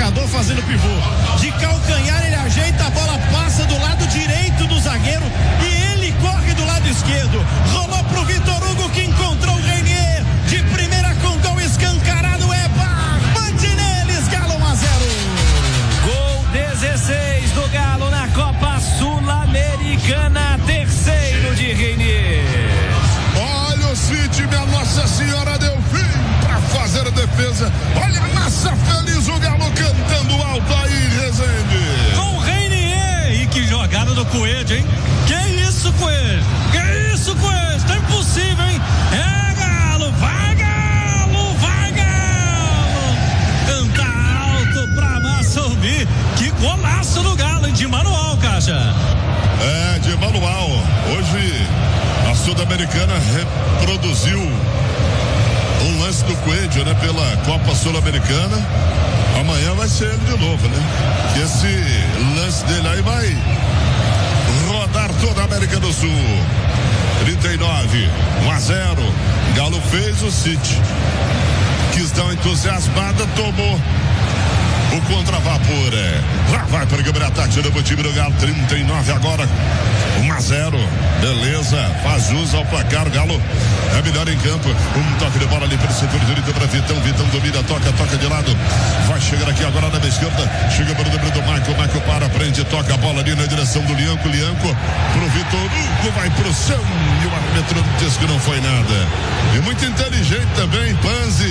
marcador fazendo pivô. De calcanhar ele ajeita a bola, passa do lado direito do zagueiro e ele corre do lado esquerdo. Rolou pro Vitor Hugo que encontrou o Renier. De primeira com gol escancarado, é bate neles, Galo 1-0. Gol 16 do Galo na Copa Sul-Americana, terceiro de Renier. Olha o City, minha Nossa Senhora, deu fim pra fazer a defesa. Olha a massa feliz, o Galo cantando alto aí, Rezende. Com o Renier, e que jogada do Coelho, hein? Que isso, Coelho? Que isso, Coelho? Tá impossível, hein? É Galo, vai Galo, vai Galo. Canta alto pra massa ouvir. Que golaço do Galo, de manual, Caixa. É, de manual. Hoje a Sul-Americana reproduziu um lance do Coelho, né? Pela Copa Sul-Americana. Amanhã vai ser ele de novo, né? Que esse lance dele aí vai rodar toda a América do Sul. 39, 1-0. Galo fez, o City quis dar uma entusiasmada, tomou o contravapor. Já vai para o câmera-ataque do time do Galo. 39 agora, 1-0. Beleza, faz jus ao placar. O Galo é melhor em campo. Um toque de bola ali pelo setor direito para Vitão. Vitão domina, toca de lado. Vai chegar aqui agora na esquerda. Chega para o dobro do Michael. Michael para, prende, toca a bola ali na direção do Lianco. Lianco pro Vitor Hugo, vai pro chão. E o árbitro diz que não foi nada. E muito inteligente também, Panzi.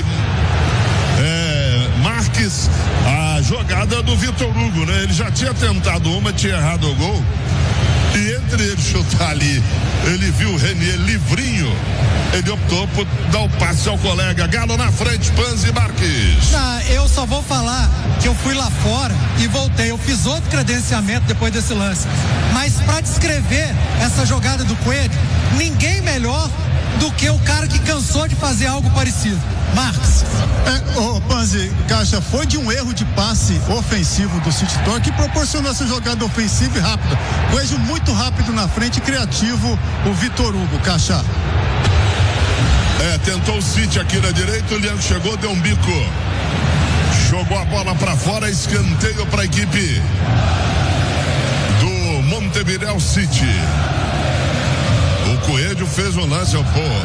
Marques, a jogada do Vitor Hugo, né? Ele já tinha tentado uma, tinha errado o gol. E entre ele chutar ali, ele viu o Renier livrinho. Ele optou por dar o passe ao colega. Galo na frente, Panzi Marques. Eu só vou falar que eu fui lá fora e voltei. Eu fiz outro credenciamento depois desse lance. Mas para descrever essa jogada do Coelho, ninguém melhor do que o cara que cansou de fazer algo parecido. Marcos. Panzi, Caixa, foi de um erro de passe ofensivo do City Torque que proporcionou essa jogada ofensiva e rápida. Coelho muito rápido na frente, criativo o Vitor Hugo, Caixa. Tentou o City aqui na direita, o Leandro chegou, deu um bico. Jogou a bola pra fora, escanteio pra equipe do Montevideo City. O Coelho fez um lance,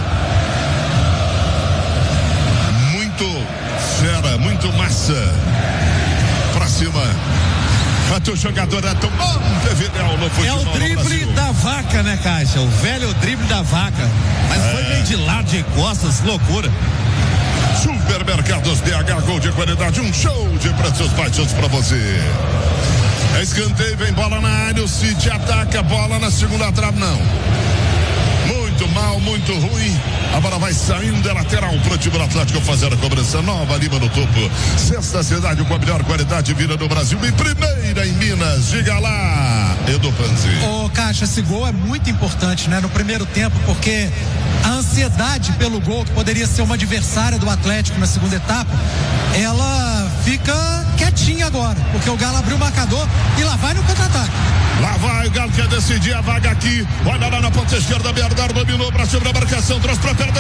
fera, muito massa pra cima. O jogador é tão Montevideo no futebol. É o drible da vaca, né, Caixa? O velho drible da vaca. Mas foi bem de lado, de costas, loucura. Supermercados BH, gol de qualidade, um show de preços baixos pra você. É escanteio, vem bola na área, o City ataca a bola na segunda trave, não. Muito mal, muito ruim. A bola vai saindo, é lateral pro time do Atlético fazer a cobrança. Nova Lima no topo. Sexta cidade com a melhor qualidade vida do Brasil e primeira em Minas. Diga lá, Edu Panzi. Caixa, esse gol é muito importante, né? No primeiro tempo, porque a ansiedade pelo gol, que poderia ser uma adversária do Atlético na segunda etapa, ela fica quietinha agora, porque o Galo abriu o marcador e lá vai no contra-ataque. Lá vai, o Galo quer decidir a vaga aqui. Olha lá na ponta esquerda, Bernardo dominou para sobre a marcação, trouxe para perto.